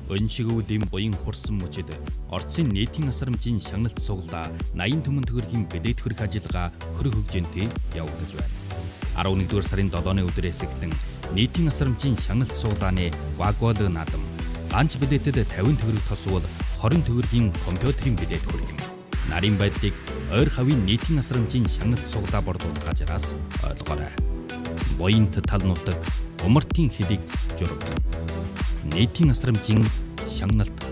Өншигүүлийн буян хурсан мөчид Орцын нийтийн асрамжийн шагналт суглаа 80 түмэн төгрөгийн билет хөрөх ажиллагаа хөрөх хөгжинтэй явагдаж байна. 11-р сарын 7-ны өдрөөс эхлэн нийтийн асрамжийн шагналт суглааны вагвал наадам ганц билетэд 50 төгрөг тосвол 20 төгрөгийн компьютерийн билет хөргөнө. Нарийн байдлыг ойр хавийн нийтийн асрамжийн шагналт суглаа борлуулах ажраас ойлгоорой. Буянт тал нутаг умартын хэлийг жургана. Нийтийн асрамжийн шагналт